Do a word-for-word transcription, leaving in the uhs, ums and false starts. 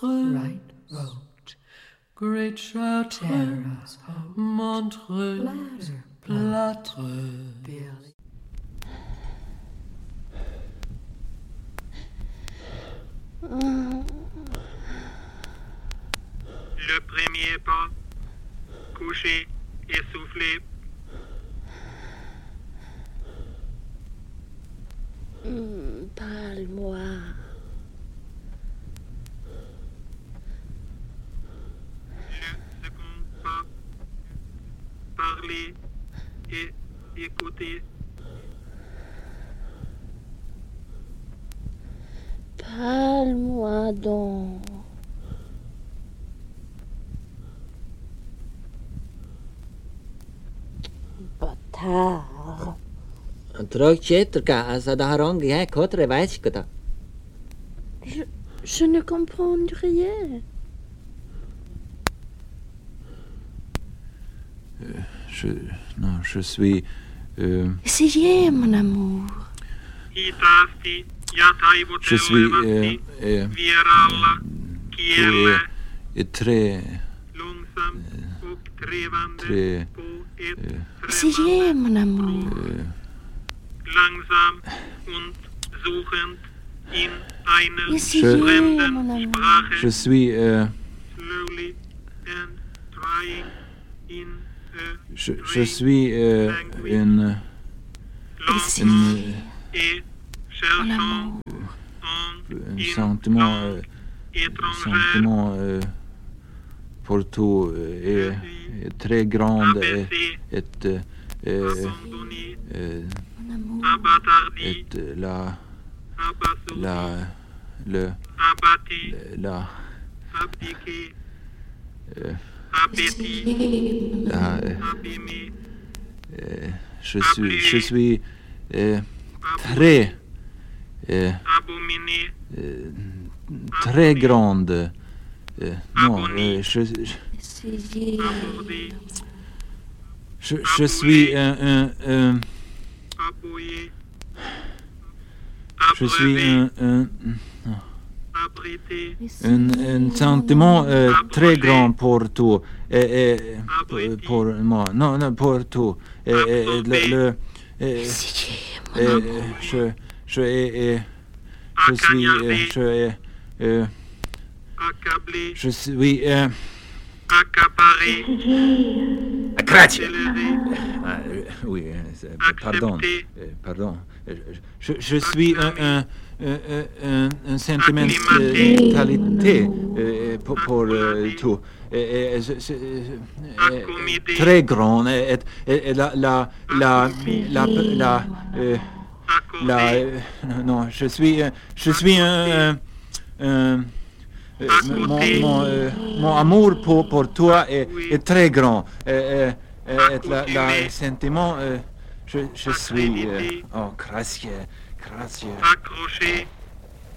Chartres, right road, Great Chartres, Montreux, Plâtre, Berlin. Le premier pas, couché, essoufflé. Mmh, parle-moi. Le second pas, parler et écouter. Parle-moi donc. Bâtard. Trog Chetrka, ça da harangi hai kotre vaiskata. Je, je ne comprends rien. Euh, je, non, je suis... Euh, Essayez, mon amour. Je suis... Euh, euh, qui est très... Très... Euh, Essayez, mon amour. Euh, Langsam und suchend in einer Essayez, fremden mon amour. Sprache. je suis... Euh, Slowly and trying in a je, je suis euh, une... Essayez, une et mon cherchant amour. en un in sentiment... Euh, langue un étrangère. sentiment euh, pour tout euh, est, est très grand et, et, euh, Abandonné, euh, Mon amour. abattardi, et la abasourdi, la le abattu, la abdiqué, euh, appétit, la euh, abîmé, euh, je suis je suis euh, très euh, abominé, euh, très grande euh, non euh, je, je Essayez. abordé, je, je suis un, un, un aboyé, je suis un, un, abrité, un, un sentiment euh, très grand pour tout et, et pour, pour moi non non pour tout et, et, et le, le et, Essayez, mon et, amour. je je et, et, je suis euh, je euh, euh, accablé, je suis euh, accaparé, Grazie. accéléré, Ah, euh, oui, euh, c'est- pardon, Accepté. euh, pardon. Euh, Je, je suis un, un, un, un, un sentiment Acclimaté. de qualité euh, pour, pour euh, tout. Et, et, je- je- euh, Accommodé. très grand. Et, et, et la, la, la, la, la, euh, la, accordé, euh, non, je suis, euh, je suis un, un, un euh, mon, mon, euh, mon amour pour, pour toi est, est très grand. Et, et, et la, la sentiment, euh, je, je suis... Euh, oh, grazie, grazie. accroché,